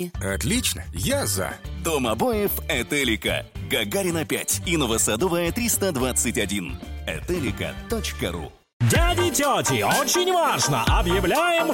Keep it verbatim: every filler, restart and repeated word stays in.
Отлично, я за. Дом обоев Этелика. Гагарина пять и Новосадовая триста двадцать один. этелика точка ру. Дяди и тети, очень важно! Объявляем